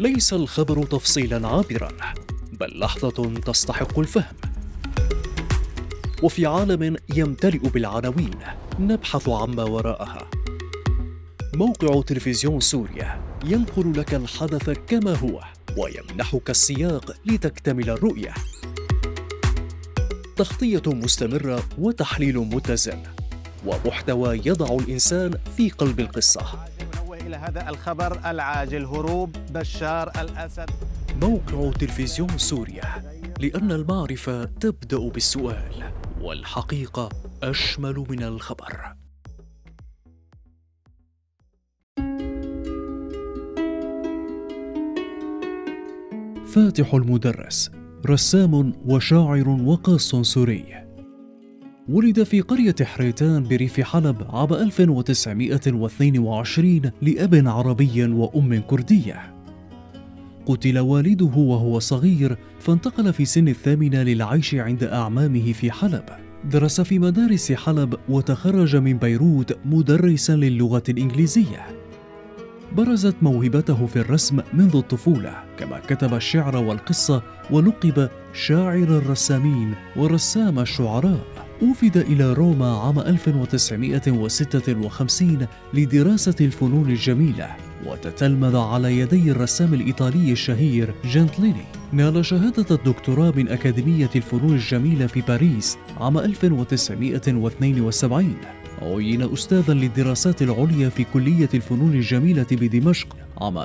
ليس الخبر تفصيلا عابرا، بل لحظة تستحق الفهم. وفي عالم يمتلئ بالعناوين نبحث عما وراءها. موقع تلفزيون سوريا ينقل لك الحدث كما هو ويمنحك السياق لتكتمل الرؤية. تغطية مستمرة وتحليل متزن ومحتوى يضع الإنسان في قلب القصة. إلى هذا الخبر العاجل: هروب بشار الأسد. موقع تلفزيون سوريا، لأن المعرفة تبدأ بالسؤال، والحقيقة أشمل من الخبر. فاتح المدرس رسام وشاعر وقاص سوري، ولد في قرية حريتان بريف حلب عام 1922 لأب عربي وأم كردية. قتل والده وهو صغير، فانتقل في سن 8 للعيش عند أعمامه في حلب. درس في مدارس حلب وتخرج من بيروت مدرسا للغة الإنجليزية. برزت موهبته في الرسم منذ الطفولة، كما كتب الشعر والقصة، ولقب شاعر الرسامين ورسام الشعراء. وفد إلى روما عام 1956 لدراسة الفنون الجميلة، وتتلمذ على يدي الرسام الإيطالي الشهير جنتليني. نال شهادة الدكتوراه من أكاديمية الفنون الجميلة في باريس عام 1972. عين أستاذاً للدراسات العليا في كلية الفنون الجميلة بدمشق عام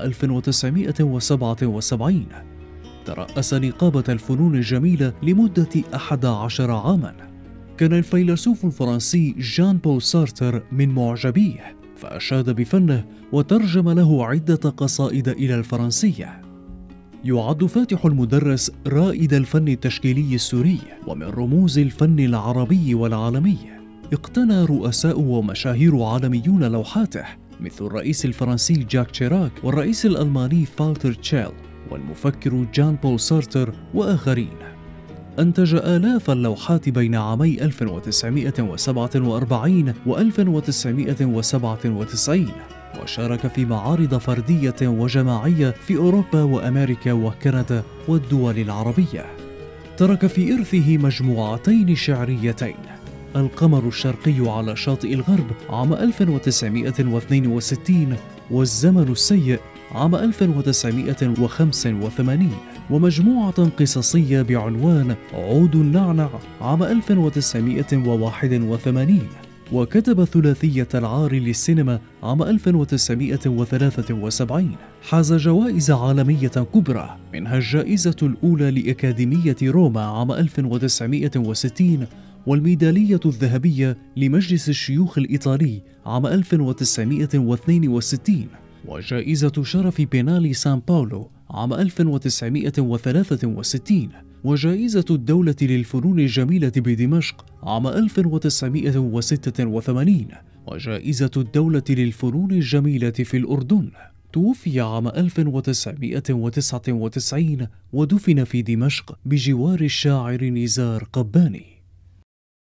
1977. ترأس نقابة الفنون الجميلة لمدة 11 عاماً. كان الفيلسوف الفرنسي جان بول سارتر من معجبيه، فأشاد بفنه وترجم له عدة قصائد إلى الفرنسية. يعد فاتح المدرس رائد الفن التشكيلي السوري ومن رموز الفن العربي والعالمي. اقتنى رؤساء ومشاهير عالميون لوحاته، مثل الرئيس الفرنسي جاك شيراك والرئيس الألماني فالتر تشيل والمفكر جان بول سارتر وآخرين. أنتج آلاف اللوحات بين عامي 1947 و 1997، وشارك في معارض فردية وجماعية في أوروبا وأمريكا وكندا والدول العربية. ترك في إرثه مجموعتين شعريتين: القمر الشرقي على شاطئ الغرب عام 1962 والزمن السيء عام 1985، ومجموعة قصصية بعنوان عود النعنع عام 1981، وكتب ثلاثية العار للسينما عام 1973. حاز جوائز عالمية كبرى، منها الجائزة الأولى لأكاديمية روما عام 1960، والميدالية الذهبية لمجلس الشيوخ الإيطالي عام 1962، وجائزة شرف بينالي سان باولو عام 1963، وجائزة الدولة للفنون الجميلة بدمشق عام 1986، وجائزة الدولة للفنون الجميلة في الأردن. توفي عام 1999 ودفن في دمشق بجوار الشاعر نزار قباني.